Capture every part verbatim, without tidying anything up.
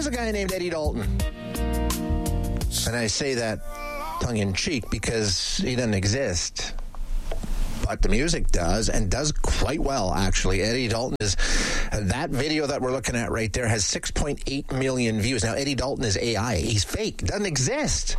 a guy named Eddie Dalton. And I say that tongue-in-cheek because he doesn't exist. But the music does, and does quite well, actually. Eddie Dalton is... That video that we're looking at right there has six point eight million views. Now, Eddie Dalton is A I. He's fake. Doesn't exist.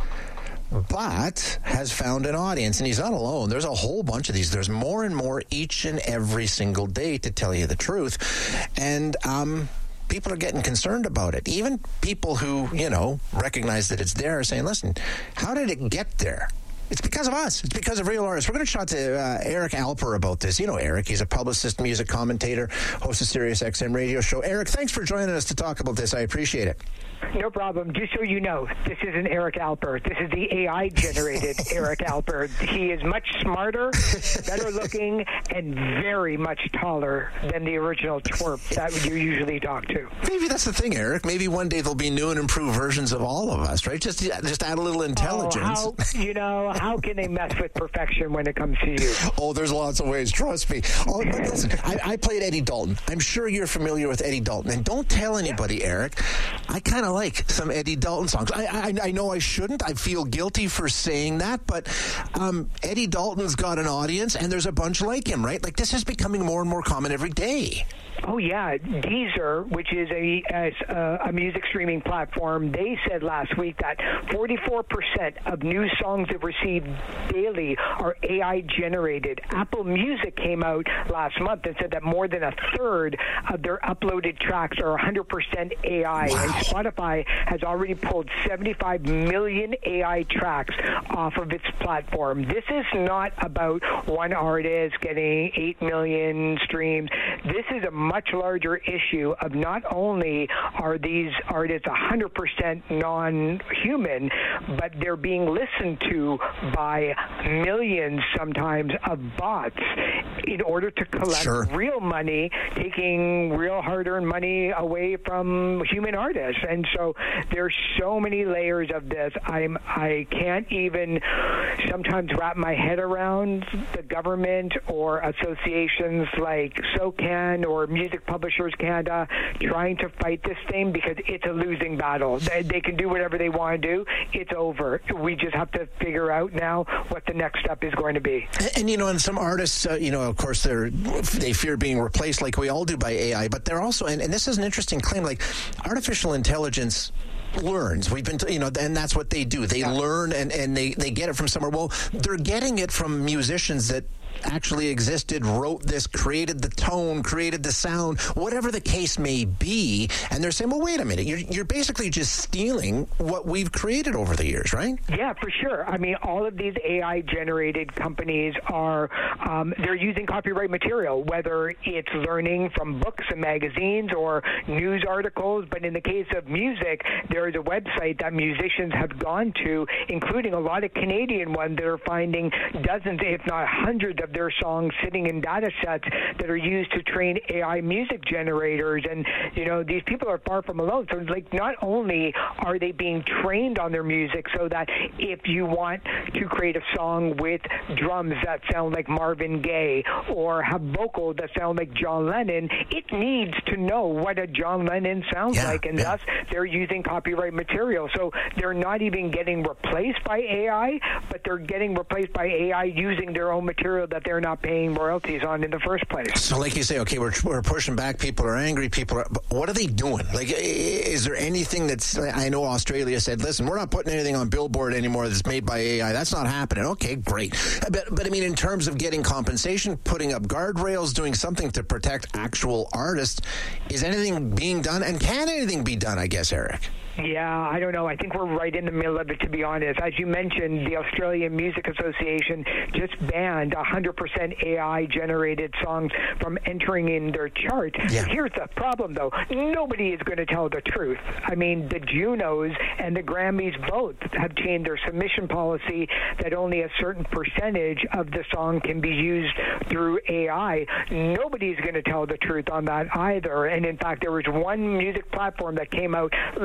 But has found an audience, and he's not alone. There's a whole bunch of these. There's more and more each and every single day, to tell you the truth. And um, people are getting concerned about it. Even people who, you know, recognize that it's there are saying, listen, how did it get there? It's because of us. It's because of real artists. We're going to chat to uh, Eric Alper about this. You know Eric. He's a publicist, music commentator, host of Sirius X M radio show. Eric, thanks for joining us to talk about this. I appreciate it. No problem. Just so you know, this isn't Eric Alper. This is the A I-generated Eric Alper. He is much smarter, better looking, and very much taller than the original twerp that you usually talk to. Maybe that's the thing, Eric. Maybe one day there'll be new and improved versions of all of us, right? Just, just add a little intelligence. Oh, how, you know, how can they mess with perfection when it comes to you? Oh, there's lots of ways. Trust me. Oh, but listen, I, I played Eddie Dalton. I'm sure you're familiar with Eddie Dalton. And don't tell anybody, yeah. Eric. I kind of like some Eddie Dalton songs. I, I I know I shouldn't. I feel guilty for saying that, but um, Eddie Dalton's got an audience, and there's a bunch like him, right? Like, this is becoming more and more common every day. Oh, yeah. Deezer, which is a, a, a music streaming platform, they said last week that forty-four percent of new songs they've received daily are A I-generated. Apple Music came out last month and said that more than a third of their uploaded tracks are one hundred percent A I. Wow. And Spotify has already pulled seventy-five million A I tracks off of its platform. This is not about one artist getting eight million streams. This is a much larger issue of not only are these artists one hundred percent non-human, but they're being listened to by millions sometimes of bots in order to collect sure. real money, taking real hard-earned money away from human artists. And so there's so many layers of this. I'm, I can't even sometimes wrap my head around the government or associations like SOCAN or Music Publishers Canada trying to fight this thing, because it's a losing battle. They, they can do whatever they want to do. It's over. We just have to figure out now what the next step is going to be. And, and you know, and some artists, uh, you know, of course, they're they fear being replaced like we all do by A I, but they're also, and, and this is an interesting claim, like artificial intelligence learns. We've been, t- you know, and that's what they do. They yeah. learn and, and they, they get it from somewhere. Well, they're getting it from musicians that actually existed, wrote this, created the tone, created the sound, whatever the case may be. And they're saying, well, wait a minute, you're, you're basically just stealing what we've created over the years, right? Yeah, for sure. I mean, all of these A I-generated companies are, um, they're using copyright material, whether it's learning from books and magazines or news articles. But in the case of music, there is a website that musicians have gone to, including a lot of Canadian ones that are finding dozens, if not hundreds, of their songs sitting in data sets that are used to train A I music generators. And, you know, these people are far from alone. So, like, not only are they being trained on their music so that if you want to create a song with drums that sound like Marvin Gaye or have vocals that sound like John Lennon, it needs to know what a John Lennon sounds yeah, like. And yeah. thus, they're using copyright material. So they're not even getting replaced by A I, but they're getting replaced by A I using their own material that they're not paying royalties on in the first place. So like you say, okay, we're, we're pushing back, people are angry, people are, but what are they doing? Like, is there anything that's, I know Australia said, listen, we're not putting anything on Billboard anymore that's made by A I. That's not happening. Okay, great. But, but I mean, in terms of getting compensation, putting up guardrails, doing something to protect actual artists, is anything being done? And can anything be done, I guess, Eric? Yeah, I don't know. I think we're right in the middle of it, to be honest. As you mentioned, the Australian Music Association just banned one hundred percent A I-generated songs from entering in their chart. Yeah. Here's the problem, though. Nobody is going to tell the truth. I mean, the Junos and the Grammys both have changed their submission policy that only a certain percentage of the song can be used through A I. Nobody's going to tell the truth on that either. And, in fact, there was one music platform that came out literally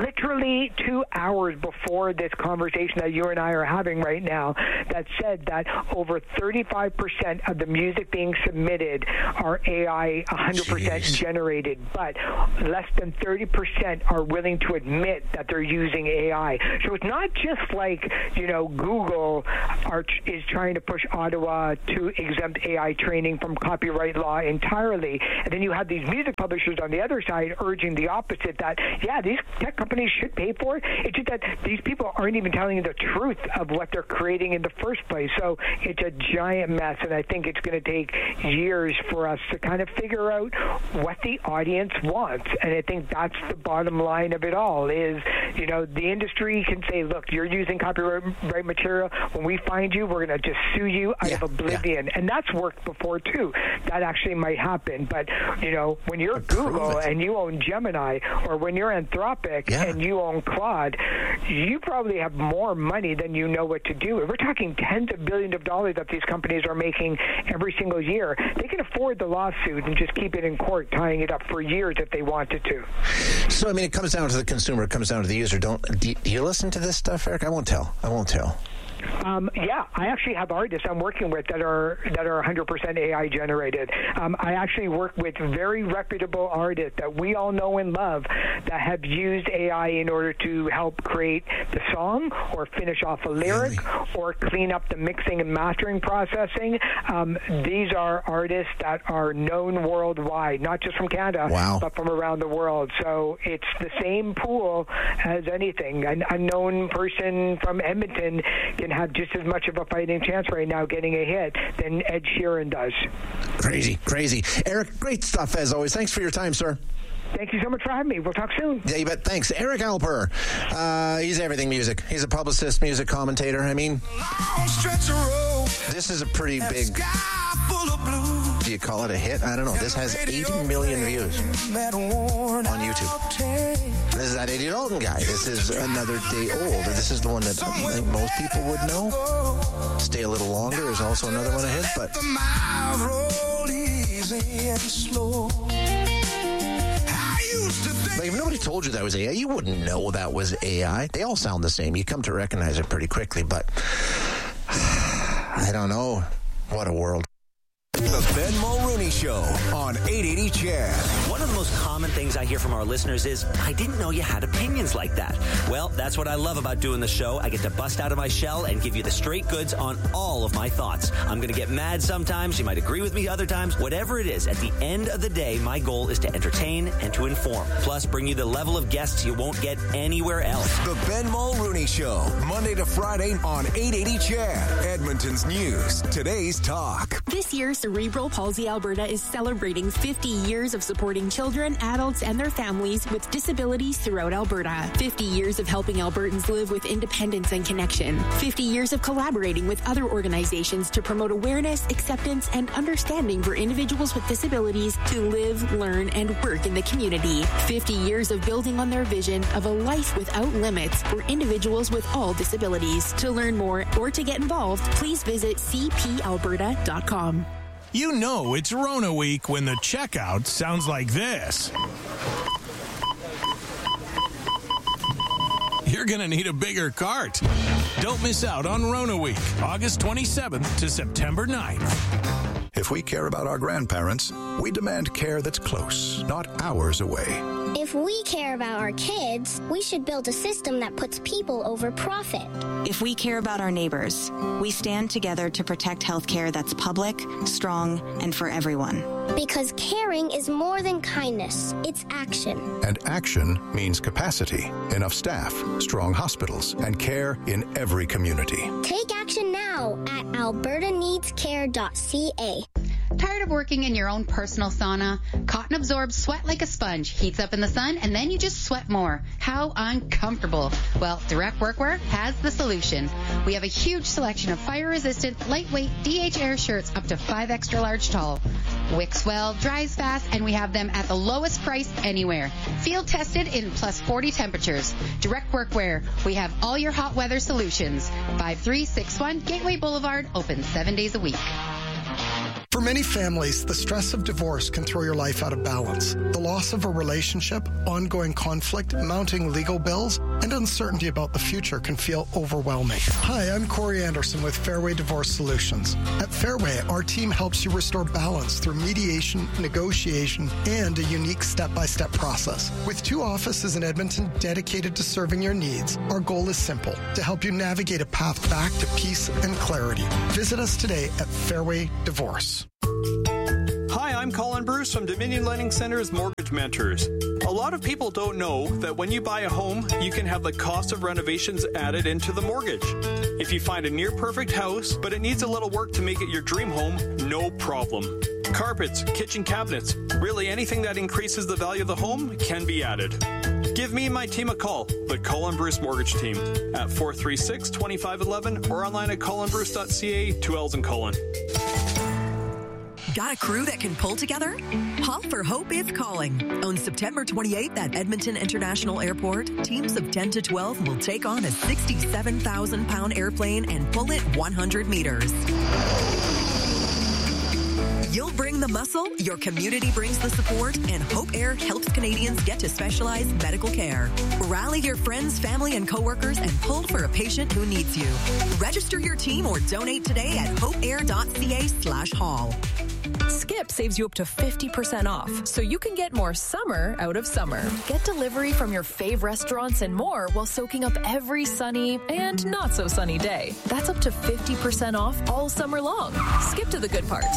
literally two hours before this conversation that you and I are having right now that said that over thirty-five percent of the music being submitted are A I one hundred percent Jeez. generated, but less than thirty percent are willing to admit that they're using A I. So it's not just like, you know, Google are, is trying to push Ottawa to exempt A I training from copyright law entirely. And then you have these music publishers on the other side urging the opposite, that, yeah, these tech companies should pay for it. It's just that these people aren't even telling you the truth of what they're creating in the first place. So it's a giant mess, and I think it's going to take years for us to kind of figure out what the audience wants. And I think that's the bottom line of it all is, you know, the industry can say, look, you're using copyright material. When we find you, we're going to just sue you out yeah, of oblivion. Yeah. And that's worked before, too. That actually might happen. But, you know, when you're Approve Google it. and you own Gemini, or when you're Anthropic yeah. and you own Claude, you probably have more money than you know what to do. We're talking tens of billions of dollars that these companies are making every single year. They can afford the lawsuit and just keep it in court, tying it up for years if they wanted to. So, I mean, it comes down to the consumer. It comes down to the user. Don't do you listen to this stuff, Eric? I won't tell. I won't tell. Um, yeah, I actually have artists I'm working with that are that are one hundred percent A I generated. Um, I actually work with very reputable artists that we all know and love that have used A I in order to help create the song or finish off a lyric really? or clean up the mixing and mastering processing. Um, these are artists that are known worldwide, not just from Canada, wow. but from around the world. So it's the same pool as anything. An unknown person from Edmonton can have just as much of a fighting chance right now getting a hit than Ed Sheeran does. Crazy, crazy. Eric, great stuff as always. Thanks for your time, sir. Thank you so much for having me. We'll talk soon. Yeah, you bet. Thanks. Eric Alper. Uh, he's everything music. He's a publicist, music commentator. I mean, this is a pretty big... Do you call it a hit? I don't know. This has eight million views on YouTube. This is that Eddie Dalton guy. This is Another Day Old. This is the one that I think most people would know. Stay a Little Longer is also another one of his, but... Like, if nobody told you that was A I, you wouldn't know that was A I. They all sound the same. You come to recognize it pretty quickly, but I don't know. What a world. The Ben Mulrooney Show on eight eighty C H A D. One of the most common things I hear from our listeners is, I didn't know you had opinions like that. Well, that's what I love about doing the show. I get to bust out of my shell and give you the straight goods on all of my thoughts. I'm going to get mad sometimes. You might agree with me other times. Whatever it is, at the end of the day, my goal is to entertain and to inform. Plus, bring you the level of guests you won't get anywhere else. The Ben Mulrooney Show, Monday to Friday on eight eighty C H A D. Edmonton's News, today's talk. This year, Cerebral Palsy Alberta is celebrating fifty years of supporting children, adults, and their families with disabilities throughout Alberta. fifty years of helping Albertans live with independence and connection. fifty years of collaborating with other organizations to promote awareness, acceptance, and understanding for individuals with disabilities to live, learn, and work in the community. fifty years of building on their vision of a life without limits for individuals with all disabilities. To learn more or to get involved, please visit c p alberta dot com. You know it's Rona week when the checkout sounds like this. You're going to need a bigger cart. Don't miss out on Rona week, August twenty-seventh to September ninth. If we care about our grandparents, we demand care that's close, not hours away. If we care about our kids, we should build a system that puts people over profit. If we care about our neighbors, we stand together to protect healthcare that's public, strong, and for everyone. Because caring is more than kindness, it's action. And action means capacity, enough staff, strong hospitals, and care in every community. Take action now at alberta needs care dot c a. Tired of working in your own personal sauna? Cotton absorbs sweat like a sponge, heats up in the sun, and then you just sweat more. How uncomfortable. Well, Direct Workwear has the solution. We have a huge selection of fire-resistant, lightweight D H Air shirts up to five extra large tall. Wicks well, dries fast, and we have them at the lowest price anywhere. Field tested in plus forty temperatures. Direct Workwear. We have all your hot weather solutions. five three six one Gateway Boulevard, open seven days a week. For many families, the stress of divorce can throw your life out of balance. The loss of a relationship, ongoing conflict, mounting legal bills, and uncertainty about the future can feel overwhelming. Hi, I'm Corey Anderson with Fairway Divorce Solutions. At Fairway, our team helps you restore balance through mediation, negotiation, and a unique step-by-step process. With two offices in Edmonton dedicated to serving your needs, our goal is simple, to help you navigate a path back to peace and clarity. Visit us today at Fairway Divorce. Hi, I'm Colin Bruce from Dominion Lending Center's Mortgage Mentors. A lot of people don't know that when you buy a home, you can have the cost of renovations added into the mortgage. If you find a near-perfect house, but it needs a little work to make it your dream home, no problem. Carpets, kitchen cabinets, really anything that increases the value of the home can be added. Give me and my team a call, the Colin Bruce Mortgage Team, at four three six, two five one one or online at colin bruce dot c a, two L's in Colin. Got a crew that can pull together? Haul for Hope is calling. On September twenty-eighth at Edmonton International Airport, teams of ten to twelve will take on a sixty-seven thousand pound airplane and pull it one hundred meters. You'll bring the muscle, your community brings the support, and Hope Air helps Canadians get to specialized medical care. Rally your friends, family, and coworkers and pull for a patient who needs you. Register your team or donate today at hopeair dot c a slash haul. Skip saves you up to fifty percent off, so you can get more summer out of summer. Get delivery from your fave restaurants and more while soaking up every sunny and not so sunny day. That's up to fifty percent off all summer long. Skip to the good part.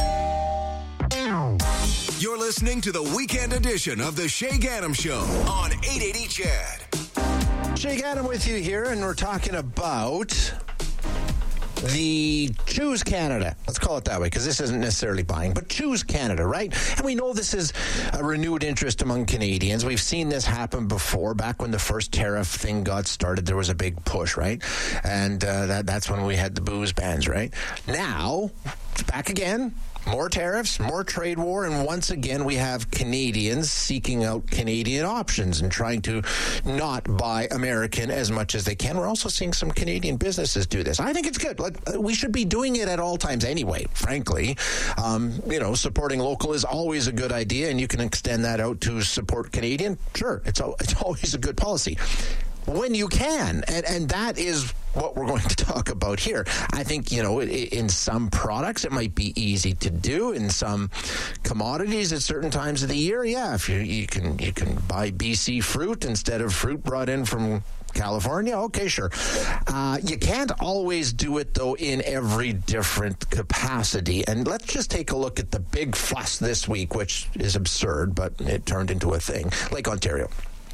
You're listening to the weekend edition of the Shay Gaddam Show on eight eighty C H E D. Shay Gaddam with you here, and we're talking about the Choose Canada. Let's call it that way, because this isn't necessarily buying, but Choose Canada, right? And we know this is a renewed interest among Canadians. We've seen this happen before. Back when the first tariff thing got started, there was a big push, right? And uh, that, that's when we had the booze bans, right? Now, it's back again. More tariffs, more trade war, and once again we have Canadians seeking out Canadian options and trying to not buy American as much as they can. We're also seeing some Canadian businesses do this. I think it's good. Like, we should be doing it at all times anyway, frankly. Um, you know, supporting local is always a good idea, and you can extend that out to support Canadian. Sure, it's, it's always a good policy. When you can, and, and that is what we're going to talk about here. I think, you know, in some products it might be easy to do. In some commodities at certain times of the year, yeah, if you, you can you can buy B C fruit instead of fruit brought in from California, okay, sure. Uh, you can't always do it, though, in every different capacity. And let's just take a look at the big fuss this week, which is absurd, but it turned into a thing. Lake Ontario.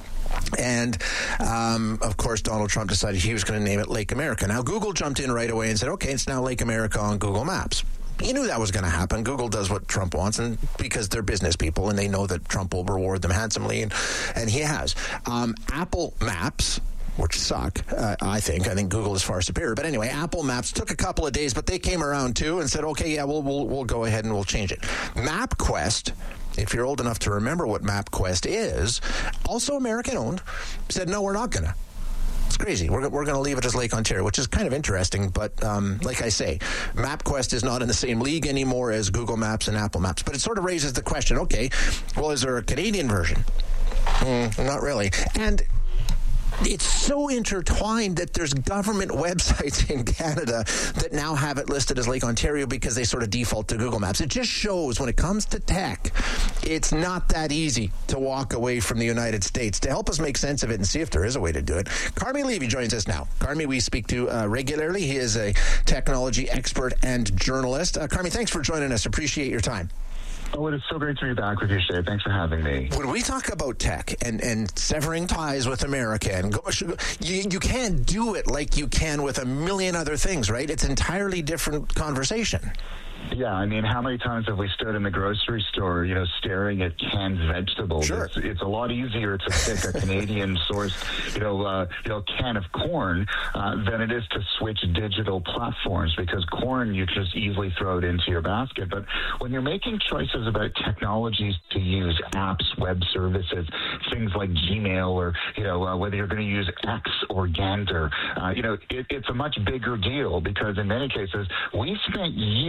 And, um, of course, Donald Trump decided he was going to name it Lake America. Now, Google jumped in right away and said, okay, it's now Lake America on Google Maps. You knew that was going to happen. Google does what Trump wants, and because they're business people, and they know that Trump will reward them handsomely, and, and he has. Um, Apple Maps, which suck, uh, I think. I think Google is far superior. But anyway, Apple Maps took a couple of days, but they came around, too, and said, okay, yeah, we'll, we'll, we'll go ahead and we'll change it. MapQuest, if you're old enough to remember what MapQuest is, also American-owned, said, no, we're not going to. It's crazy. We're, we're going to leave it as Lake Ontario, which is kind of interesting. But um, like I say, MapQuest is not in the same league anymore as Google Maps and Apple Maps. But it sort of raises the question, okay, well, is there a Canadian version? Mm, not really. And it's so intertwined that there's government websites in Canada that now have it listed as Lake Ontario because they sort of default to Google Maps. It just shows when it comes to tech, it's not that easy to walk away from the United States. To help us make sense of it and see if there is a way to do it, Carmi Levy joins us now. Carmi we speak to uh, regularly. He is a technology expert and journalist. Uh, Carmi, thanks for joining us. Appreciate your time. Oh, it is so great to be back with you, Shay. Thanks for having me. When we talk about tech and, and severing ties with America, and go, you, you can't do it like you can with a million other things, right? It's an entirely different conversation. Yeah, I mean, how many times have we stood in the grocery store, you know, staring at canned vegetables? Sure. It's, it's a lot easier to pick a Canadian-sourced, you know, uh, you know, can of corn uh, than it is to switch digital platforms, because corn you just easily throw it into your basket. But when you're making choices about technologies to use, apps, web services, things like Gmail, or you know, uh, whether you're going to use X or Gander, uh, you know, it, it's a much bigger deal, because in many cases we spent years.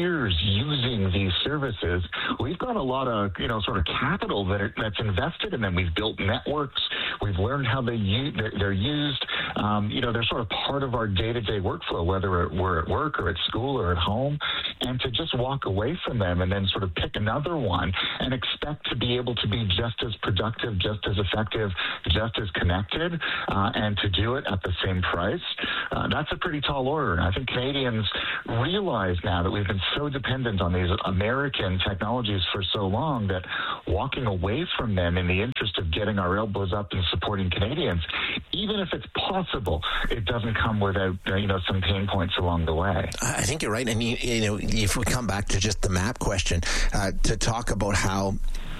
using these services, we've got a lot of, you know, sort of capital that are, that's invested in them. We've built networks. We've learned how they use, they're, they're used. Um, you know, they're sort of part of our day-to-day workflow, whether we're at work or at school or at home. And to just walk away from them and then sort of pick another one and expect to be able to be just as productive, just as effective, just as connected, uh, and to do it at the same price, uh, that's a pretty tall order. And I think Canadians realize now that we've been so dependent on these American technologies for so long that walking away from them in the interest of getting our elbows up and supporting Canadians, even if it's possible, it doesn't come without, uh, you know, some pain points along the way. I think you're right. And, you, you know, if we come back to just the map question, uh, to talk about how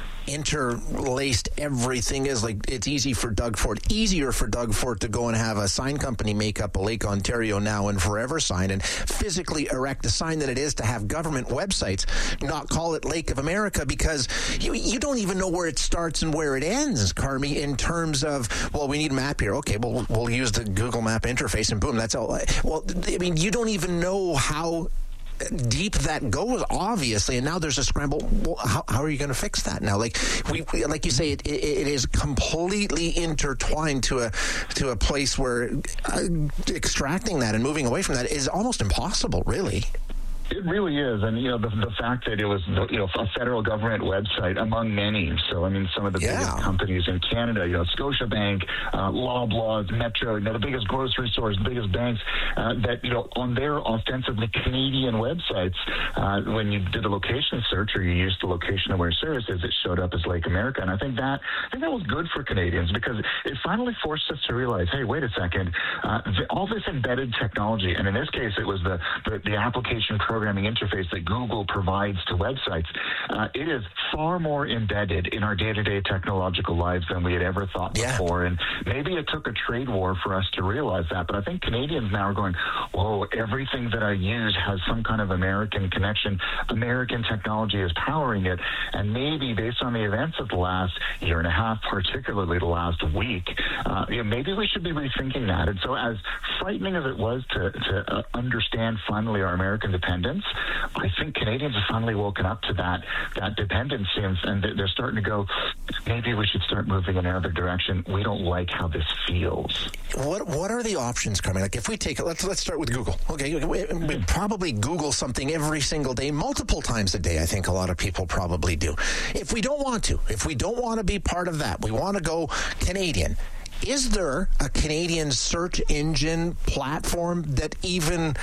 interlaced everything is, like it's easy for Doug Ford, easier for Doug Ford to go and have a sign company make up a Lake Ontario Now and Forever sign and physically erect a sign than it is to have government websites not call it Lake of America, because you, you don't even know where it starts and where it ends, Carmi, in terms of, well, we need a map here. Okay, well, we'll use the Google Map interface and boom, that's all. Well, I mean, you don't even know how deep that goes, obviously, and now there's a scramble. Well, how, how are you going to fix that now? Like we, like you say, it, it, it is completely intertwined to a to a place where uh, extracting that and moving away from that is almost impossible, really. It really is, and you know the, the fact that it was you know a federal government website among many. So I mean, some of the yeah. biggest companies in Canada, you know, Scotiabank, uh, Loblaws, Metro, you know, the biggest grocery stores, the biggest banks, uh, that you know on their ostensibly Canadian websites, uh, when you did a location search or you used the location-aware services, it showed up as Lake America, and I think that I think that was good for Canadians because it finally forced us to realize, hey, wait a second, uh, the, all this embedded technology, and in this case, it was the the, the application program. Programming interface that Google provides to websites, uh, it is far more embedded in our day-to-day technological lives than we had ever thought yeah. before. And maybe it took a trade war for us to realize that. But I think Canadians now are going, whoa, everything that I use has some kind of American connection. American technology is powering it. And maybe based on the events of the last year and a half, particularly the last week, uh, you know, maybe we should be rethinking that. And so as frightening as it was to, to uh, understand finally our American dependence, I think Canadians have finally woken up to that that dependency, and, and they're starting to go, maybe we should start moving in another direction. We don't like how this feels. What what are the options coming? Like if we take let's let's start with Google. Okay, we, we probably Google something every single day, multiple times a day. I think a lot of people probably do. If we don't want to, if we don't want to be part of that, we want to go Canadian. Is there a Canadian search engine platform that even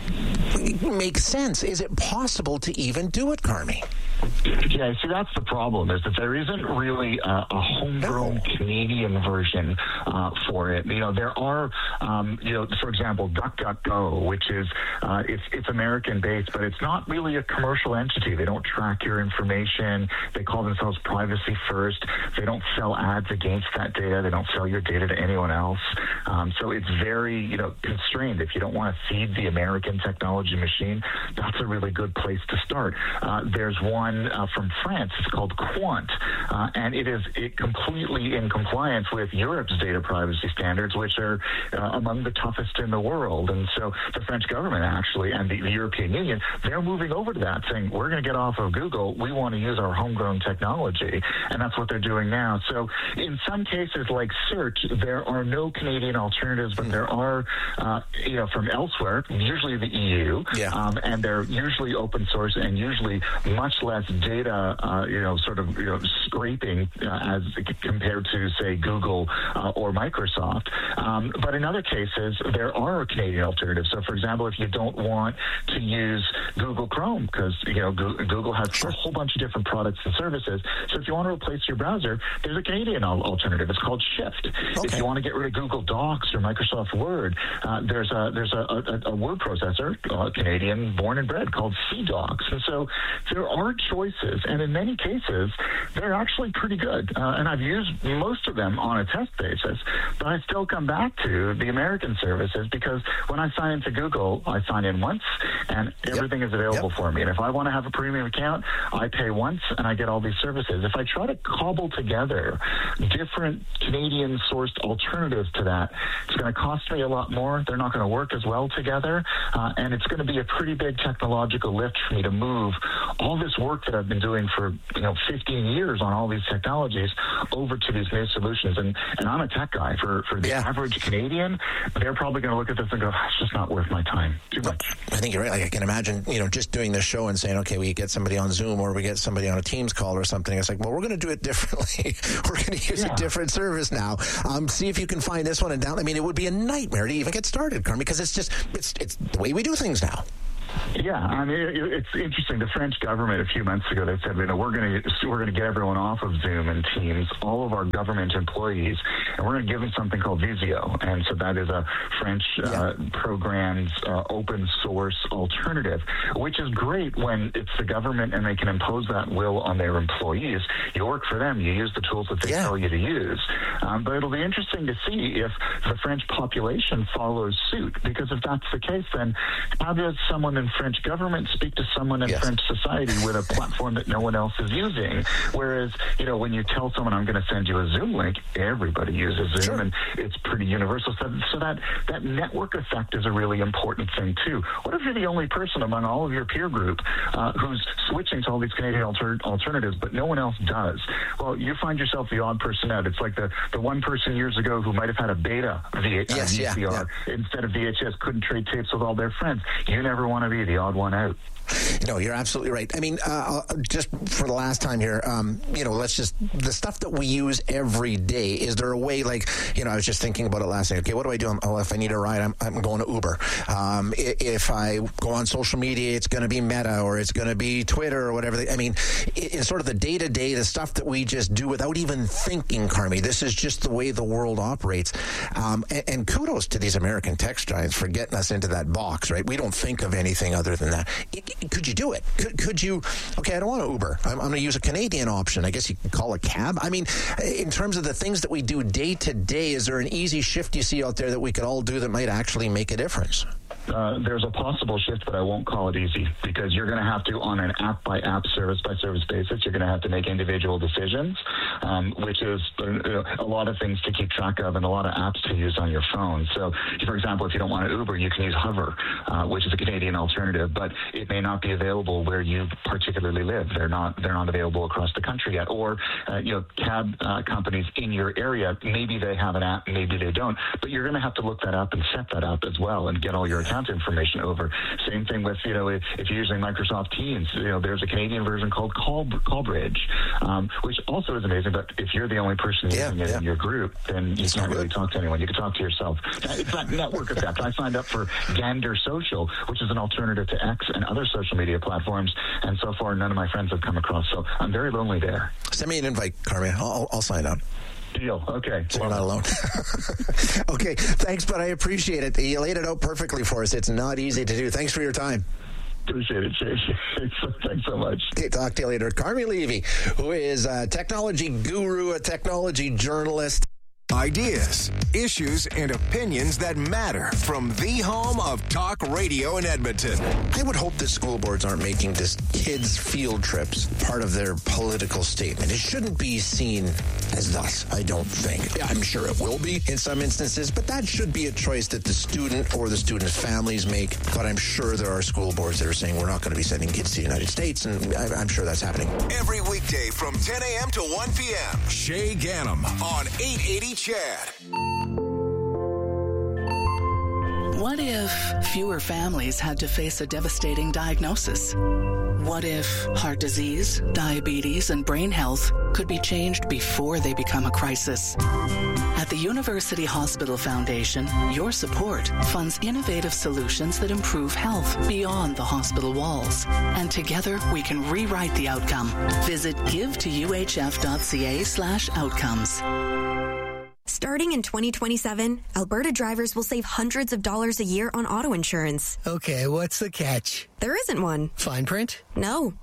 makes sense? Is it possible to even do it, Carmi? Yeah, see, that's the problem, is that there isn't really a, a homegrown no. Canadian version uh, for it. You know, there are, um, you know, for example, DuckDuckGo, which is, uh, it's, it's American-based, but it's not really a commercial entity. They don't track your information. They call themselves privacy first. They don't sell ads against that data. They don't sell your data to anyone else. Um, so it's very, you know, constrained. If you don't want to feed the American technology machine, that's a really good place to start. Uh, there's one Uh, from France. It's called Quant, uh, and it is it completely in compliance with Europe's data privacy standards, which are uh, among the toughest in the world. And so the French government actually and the, the European Union, they're moving over to that, saying we're going to get off of Google. We want to use our homegrown technology, and that's what they're doing now. So in some cases, like search, there are no Canadian alternatives, but there are, uh, you know, from elsewhere, usually the E U, yeah. um, and they're usually open source and usually much less data, uh, you know, sort of you know, scraping uh, as compared to, say, Google uh, or Microsoft. Um, but in other cases, there are Canadian alternatives. So, for example, if you don't want to use Google Chrome, because, you know, Google has a whole bunch of different products and services. So if you want to replace your browser, there's a Canadian alternative. It's called Shift. Okay. If you want to get rid of Google Docs or Microsoft Word, uh, there's a there's a, a, a word processor, uh, Canadian, born and bred, called C Docs. And so there are choices, and in many cases, they're actually pretty good. Uh, and I've used most of them on a test basis, but I still come back to the American services because when I sign into Google, I sign in once, and everything yep. is available yep. for me. And if I want to have a premium account, I pay once, and I get all these services. If I try to cobble together different Canadian-sourced alternatives to that, it's going to cost me a lot more. They're not going to work as well together, uh, and it's going to be a pretty big technological lift for me to move all this work that I've been doing for you know fifteen years on all these technologies over to these new solutions. And and I'm a tech guy. For for the yeah. average Canadian, they're probably going to look at this and go, it's just not worth my time. Too much. I think you're right. Like I can imagine, you know, just doing this show and saying, okay, we get somebody on Zoom or we get somebody on a Teams call or something. It's like, well, we're going to do it differently. We're going to use yeah. a different service now. Um, see if you can find this one and down. I mean, it would be a nightmare to even get started, Carmi, because it's just it's it's the way we do things now. Yeah, I mean, it, it's interesting. The French government a few months ago, they said, you know, we're going to we're going to get everyone off of Zoom and Teams, all of our government employees, and we're going to give them something called Visio. And so that is a French yeah. uh, program's uh, open source alternative, which is great when it's the government and they can impose that will on their employees. You work for them. You use the tools that they yeah. tell you to use. Um, but it'll be interesting to see if the French population follows suit, because if that's the case, then how does someone in French government speak to someone in yes. French society with a platform that no one else is using? Whereas, you know, when you tell someone I'm going to send you a Zoom link, everybody uses Zoom, sure. and it's pretty universal. So, so that, that network effect is a really important thing, too. What if you're the only person among all of your peer group uh, who's switching to all these Canadian alter- alternatives, but no one else does? Well, you find yourself the odd person out. It's like the, the one person years ago who might have had a beta v- yes, uh, V C R yeah, yeah. instead of V H S, couldn't trade tapes with all their friends. You never want to be the odd one out. No, you're absolutely right. I mean, uh, just for the last time here, um, you know, let's just, the stuff that we use every day, is there a way, like, you know, I was just thinking about it last night. Okay, what do I do? Oh, if I need a ride, I'm, I'm going to Uber. Um, if I go on social media, it's going to be Meta or it's going to be Twitter or whatever. I mean, it's sort of the day-to-day, the stuff that we just do without even thinking, Carmi. This is just the way the world operates. Um, and, and kudos to these American tech giants for getting us into that box, right? We don't think of anything other than that. It, Could you do it? Could, could you, okay, I don't want to Uber. I'm, I'm going to use a Canadian option. I guess you could call a cab. I mean, in terms of the things that we do day to day, is there an easy shift you see out there that we could all do that might actually make a difference? Uh, there's a possible shift, but I won't call it easy, because you're going to have to, on an app-by-app, service-by-service basis, you're going to have to make individual decisions, um, which is uh, a lot of things to keep track of and a lot of apps to use on your phone. So, for example, if you don't want to Uber, you can use Hover, uh, which is a Canadian alternative, but it may not be available where you particularly live. They're not they're not available across the country yet. Or, uh, you know, cab uh, companies in your area, maybe they have an app, maybe they don't, but you're going to have to look that up and set that up as well and get all your account information over. Same thing with, you know, if, if you're using Microsoft Teams, you know, there's a Canadian version called Call Callbridge, um, which also is amazing, but if you're the only person yeah, using it yeah. in your group, then you it's can't really good. talk to anyone. You can talk to yourself. It's that network effect. I signed up for Gander Social, which is an alternative to X and other social media platforms, and so far none of my friends have come across, so I'm very lonely there. Send me an invite, Carmi. I'll, I'll sign up. Deal. Okay. So we're not alone. Okay. Thanks, but I appreciate it. You laid it out perfectly for us. It's not easy to do. Thanks for your time. Appreciate it, Chase. Thanks so much. Okay, talk to you later. Carmi Levy, who is a technology guru, a technology journalist. Ideas, issues, and opinions that matter from the home of talk radio in Edmonton. I would hope that school boards aren't making this kids' field trips part of their political statement. It shouldn't be seen as thus, I don't think. I'm sure it will be in some instances, but that should be a choice that the student or the student's families make. But I'm sure there are school boards that are saying we're not going to be sending kids to the United States, and I'm sure that's happening. Every weekday from ten a.m. to one p.m. Shay Gannam on eight eighty Chad. What if fewer families had to face a devastating diagnosis? What if heart disease, diabetes, and brain health could be changed before they become a crisis? At the University Hospital Foundation, your support funds innovative solutions that improve health beyond the hospital walls. And together, we can rewrite the outcome. Visit give to u h f dot c a slash outcomes. Starting in twenty twenty-seven, Alberta drivers will save hundreds of dollars a year on auto insurance. Okay, what's the catch? There isn't one. Fine print? No.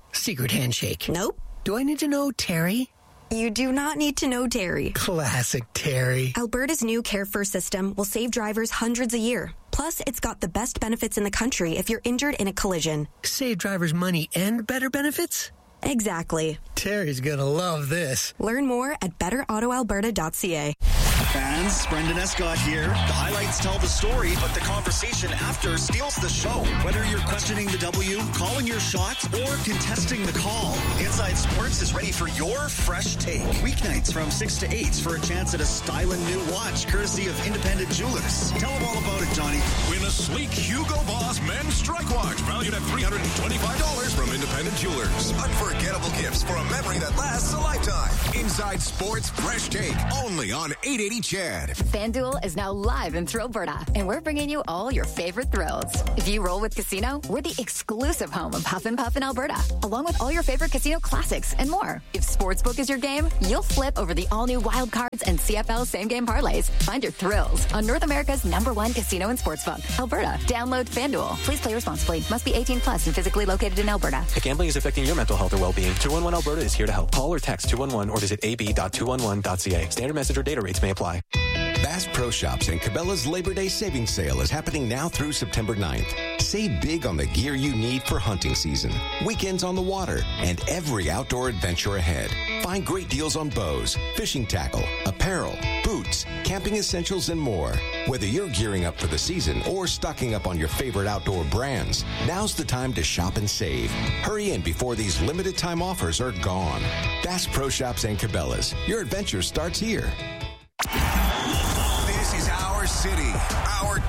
Secret handshake. Nope. Do I need to know Terry? You do not need to know Terry. Classic Terry. Alberta's new Care First system will save drivers hundreds a year. Plus, it's got the best benefits in the country if you're injured in a collision. Save drivers money and better benefits? Exactly. Terry's gonna love this. Learn more at better auto alberta dot c a. Fans, Brendan Escott here. The highlights tell the story, but the conversation after steals the show. Whether you're questioning the W, calling your shots, or contesting the call, Inside Sports is ready for your fresh take. Weeknights from six to eight for a chance at a styling new watch, courtesy of Independent Jewelers. Tell them all about it, Johnny. Win a sleek Hugo Boss men's strike watch valued at three hundred twenty-five dollars from Independent Jewelers. Unforgettable gifts for a memory that lasts a lifetime. Inside Sports Fresh Take, only on eight eighty Chad. FanDuel is now live in Thrillberta, and we're bringing you all your favorite thrills. If you roll with Casino, we're the exclusive home of Huff and Puff in Alberta, along with all your favorite casino classics and more. If Sportsbook is your game, you'll flip over the all-new Wild Cards and C F L same-game parlays. Find your thrills on North America's number one casino and sportsbook, Alberta. Download FanDuel. Please play responsibly. Must be eighteen plus and physically located in Alberta. If gambling is affecting your mental health or well-being, two one one Alberta is here to help. Call or text two one one or visit a b dot two one one dot c a. Standard message or data rates may apply. Bass Pro Shops and Cabela's Labor Day Savings Sale is happening now through September ninth. Save big on the gear you need for hunting season, weekends on the water, and every outdoor adventure ahead. Find great deals on bows, fishing tackle, apparel, boots, camping essentials, and more. Whether you're gearing up for the season or stocking up on your favorite outdoor brands, now's the time to shop and save. Hurry in before these limited time offers are gone. Bass Pro Shops and Cabela's. Your adventure starts here. This is our city, our